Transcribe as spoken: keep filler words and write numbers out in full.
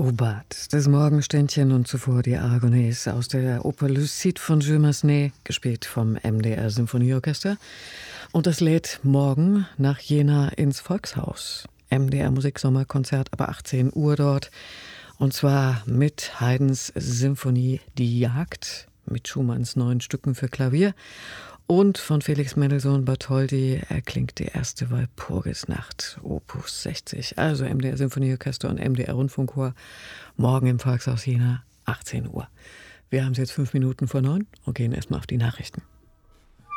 Obat, das Morgenständchen und zuvor die Aragonese aus der Oper Lucide von Jules Massenet, gespielt vom M D R Symphonieorchester. Und das lädt morgen nach Jena ins Volkshaus. M D R Musiksommerkonzert, aber achtzehn Uhr dort. Und zwar mit Haydns Symphonie Die Jagd, mit Schumanns neuen Stücken für Klavier. Und von Felix Mendelssohn Bartholdy erklingt die erste Walpurgisnacht, Opus sechzig. Also M D R Symphonieorchester und M D R Rundfunkchor. Morgen im Volkshaus Jena, achtzehn Uhr. Wir haben es jetzt fünf Minuten vor neun und gehen erstmal auf die Nachrichten.